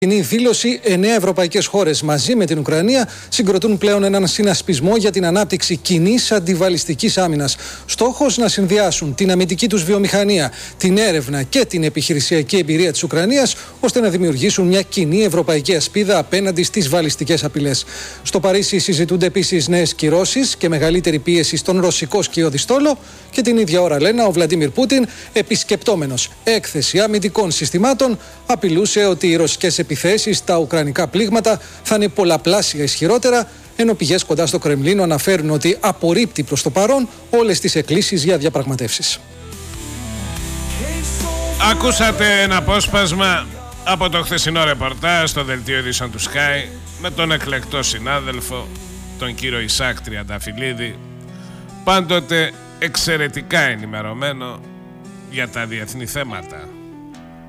Κοινή δήλωση, 9 ευρωπαϊκές χώρες μαζί με την Ουκρανία συγκροτούν πλέον έναν συνασπισμό για την ανάπτυξη κοινής αντιβαλιστικής άμυνας. Στόχος να συνδυάσουν την αμυντική τους βιομηχανία, την έρευνα και την επιχειρησιακή εμπειρία της Ουκρανίας, ώστε να δημιουργήσουν μια κοινή ευρωπαϊκή ασπίδα απέναντι στις βαλιστικές απειλές. Στο Παρίσι συζητούνται επίσης νέες κυρώσεις και μεγαλύτερη πίεση στον ρωσικό σκιώδη στόλο, και την ίδια ώρα, λένε, ο Βλαντίμιρ Πούτιν, επισκεπτόμενος έκθεση αμυντικών συστημάτων, απειλούσε ότι οι ρωσικές επιθέσεις στα ουκρανικά πλήγματα θα είναι πολλαπλάσια ισχυρότερα, ενώ πηγές κοντά στο Κρεμλίνο αναφέρουν ότι απορρίπτει προς το παρόν όλες τις εκκλήσεις για διαπραγματεύσεις. Ακούσατε ένα απόσπασμα από το χθεσινό ρεπορτάζ στο δελτίο ειδήσεων του Sky με τον εκλεκτό συνάδελφο, τον κύριο Ισάκ Τριανταφυλλίδη, πάντοτε εξαιρετικά ενημερωμένο για τα διεθνή θέματα.